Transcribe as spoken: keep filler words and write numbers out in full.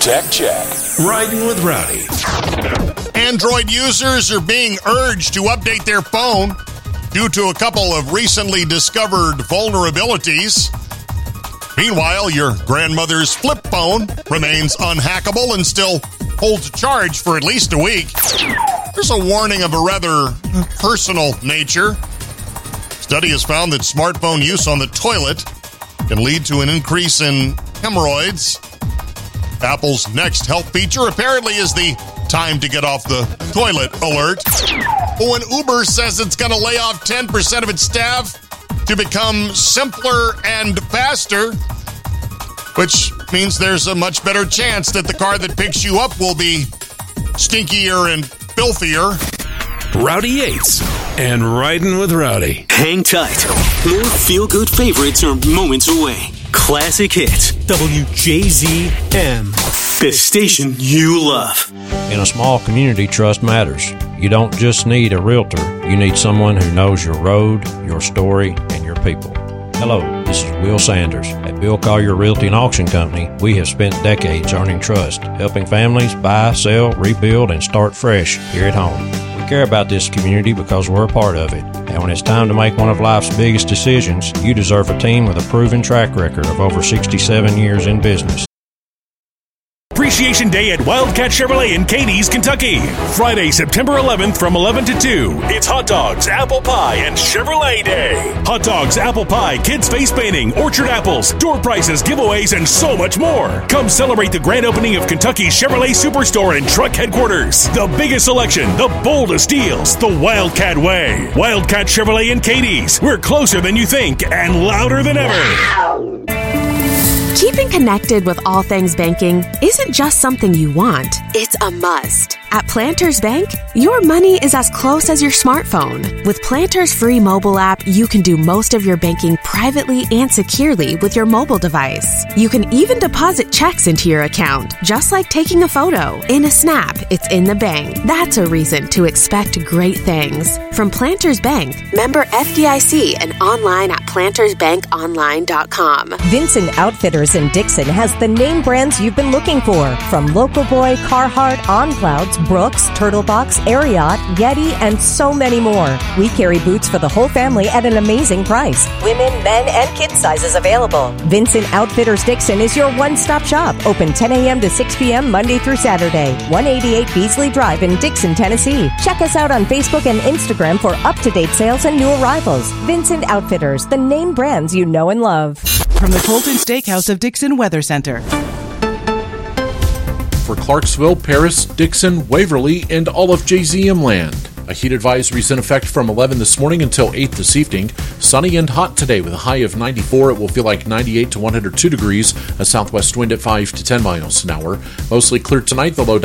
Check, check. Riding with Rowdy. Android users are being urged to update their phone due to a couple of recently discovered vulnerabilities. Meanwhile, your grandmother's flip phone remains unhackable and still holds a charge for at least a week. There's a warning of a rather personal nature. Study has found that smartphone use on the toilet can lead to an increase in hemorrhoids. Apple's next health feature apparently is the time to get off the toilet alert. But when Uber says it's going to lay off ten percent of its staff to become simpler and faster, which means there's a much better chance that the car that picks you up will be stinkier and filthier. Rowdy Yates and Riding with Rowdy. Hang tight. More feel-good favorites are moments away. Classic hits. W J Z M. The station you love. In a small community, trust matters. You don't just need a realtor. You need someone who knows your road, your story, and your people. Hello, this is Will Sanders. At Bill Collier Realty and Auction Company, we have spent decades earning trust, helping families buy, sell, rebuild, and start fresh here at home. We care about this community because we're a part of it. And when it's time to make one of life's biggest decisions, you deserve a team with a proven track record of over sixty-seven years in business. Appreciation Day at Wildcat Chevrolet in Cadiz, Kentucky. Friday, September eleventh from eleven to two. It's hot dogs, apple pie, and Chevrolet Day. Hot dogs, apple pie, kids face painting, orchard apples, door prizes, giveaways, and so much more. Come celebrate the grand opening of Kentucky's Chevrolet Superstore and Truck Headquarters. The biggest selection, the boldest deals, the Wildcat way. Wildcat Chevrolet in Cadiz. We're closer than you think and louder than ever. Keeping connected with all things banking isn't just something you want, it's a must. At Planters Bank, your money is as close as your smartphone. With Planters' free mobile app, you can do most of your banking privately and securely with your mobile device. You can even deposit checks into your account, just like taking a photo. In a snap, it's in the bank. That's a reason to expect great things. From Planters Bank, member F D I C and online at planters bank online dot com. Vincent Outfitters in Dixon has the name brands you've been looking for, from Local Boy, Carhartt, On Clouds, Brooks, Turtlebox, Ariat, Yeti, and so many more. We carry boots for the whole family at an amazing price. Women, men, and kid sizes available. Vincent Outfitters Dixon is your one-stop shop. Open ten a.m. to six p.m. Monday through Saturday. one eighty-eight Beasley Drive in Dixon, Tennessee. Check us out on Facebook and Instagram for up-to-date sales and new arrivals. Vincent Outfitters, the name brands you know and love. From the Colton Steakhouse of Dixon Weather Center. For Clarksville, Paris, Dixon, Waverly, and all of J Z M land. A heat advisory is in effect from eleven this morning until eight this evening. Sunny and hot today with a high of ninety-four. It will feel like ninety-eight to one hundred two degrees. A southwest wind at five to ten miles an hour. Mostly clear tonight. The low